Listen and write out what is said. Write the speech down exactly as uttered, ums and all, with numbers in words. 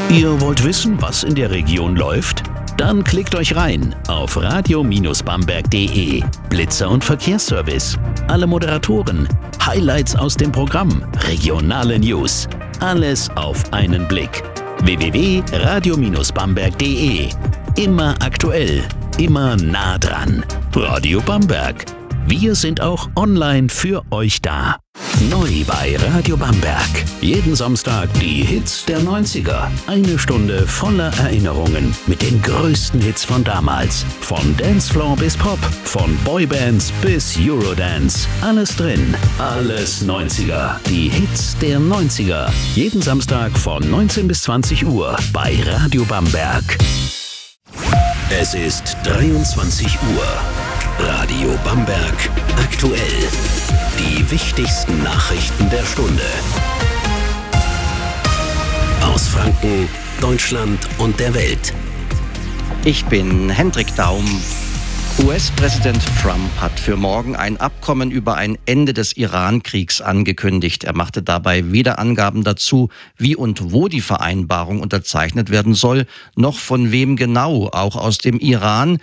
Ihr wollt wissen, was in der Region läuft? Dann klickt euch rein auf radio Bamberg punkt de. Blitzer und Verkehrsservice, alle Moderatoren, Highlights aus dem Programm, regionale News. Alles auf einen Blick. w w w punkt radio Bamberg punkt de. Immer aktuell, immer nah dran. Radio Bamberg. Wir sind auch online für euch da. Neu bei Radio Bamberg. Jeden Samstag die Hits der neunziger. Eine Stunde voller Erinnerungen mit den größten Hits von damals. Von Dancefloor bis Pop, von Boybands bis Eurodance. Alles drin, alles neunziger. Die Hits der neunziger. Jeden Samstag von neunzehn bis zwanzig Uhr bei Radio Bamberg. Es ist dreiundzwanzig Uhr. Radio Bamberg aktuell. Die wichtigsten Nachrichten der Stunde. Aus Franken, Deutschland und der Welt. Ich bin Hendrik Daum. U S-Präsident Trump hat für morgen ein Abkommen über ein Ende des Iran-Kriegs angekündigt. Er machte dabei weder Angaben dazu, wie und wo die Vereinbarung unterzeichnet werden soll, noch von wem genau, auch aus dem Iran.